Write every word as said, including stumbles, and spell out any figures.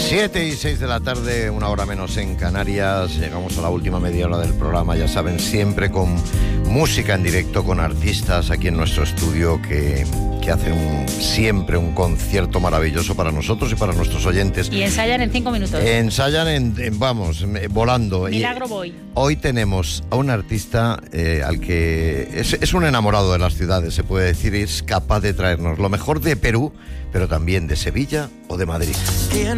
Siete y seis de la tarde, una hora menos en Canarias. Llegamos a la última media hora del programa, ya saben, siempre con música en directo, con artistas aquí en nuestro estudio que, que hacen un, siempre un concierto maravilloso para nosotros y para nuestros oyentes. Y ensayan en cinco minutos. Ensayan, en, en, vamos, volando. Milagro voy. Hoy tenemos a un artista eh, al que es, es un enamorado de las ciudades, se puede decir, y es capaz de traernos lo mejor de Perú, pero también de Sevilla o de Madrid. ¿Quién